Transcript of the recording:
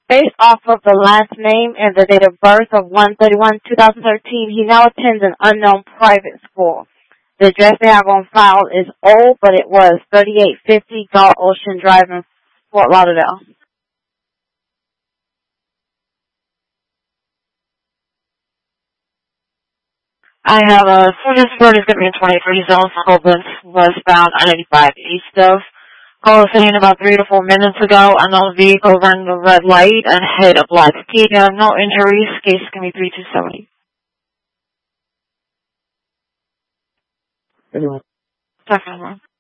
Based off of the last name and the date of birth of 1/31/2013, he now attends an unknown private school. The address they have on file is old, but it was 3850 Galt Ocean Drive in Fort Lauderdale. I have a this road is going to be in 23 zones. Colbus was found on 85 east of Coliseum about 3 to 4 minutes ago. Unknown vehicle running the red light and hit a black Kia. No injuries. Case is going to be 3270. Anyway. Definitely.